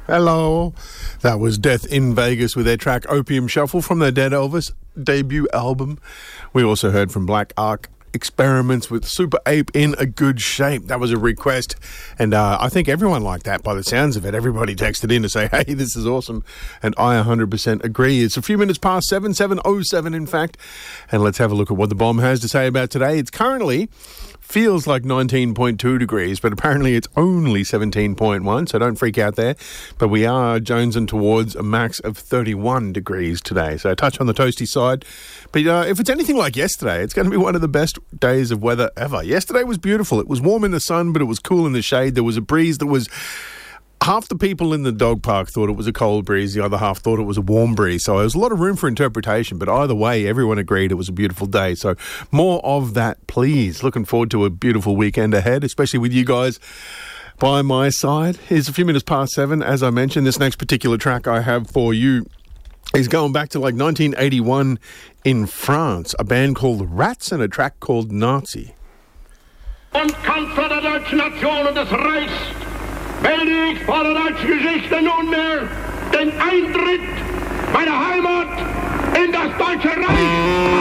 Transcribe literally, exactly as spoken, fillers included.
Hello. That was Death in Vegas with their track Opium Shuffle from their Dead Elvis debut album. We also heard from Black Ark Experiments with Super Ape in a Good Shape. That was a request, and uh, I think everyone liked that by the sounds of it. Everybody texted in to say, hey, this is awesome, and I one hundred percent agree. It's a few minutes past seven, seven oh seven in fact, and let's have a look at what the bomb has to say about today. It's currently feels like nineteen point two degrees, but apparently it's only seventeen point one, so don't freak out there. But we are jonesing towards a max of thirty-one degrees today, so a touch on the toasty side. But uh, if it's anything like yesterday, it's going to be one of the best days of weather ever. Yesterday was beautiful. It was warm in the sun, but it was cool in the shade. There was a breeze that was... Half the people in the dog park thought it was a cold breeze. The other half thought it was a warm breeze. So there was a lot of room for interpretation. But either way, everyone agreed it was a beautiful day. So more of that, please. Looking forward to a beautiful weekend ahead, especially with you guys by my side. It's a few minutes past seven. As I mentioned, this next particular track I have for you is going back to like nineteen eighty-one in France. A band called Rats and a track called Nazi. Und Kanzler der deutschen Nation und des Reichs melde ich vor der deutschen Geschichte nunmehr den Eintritt meiner Heimat in das Deutsche Reich.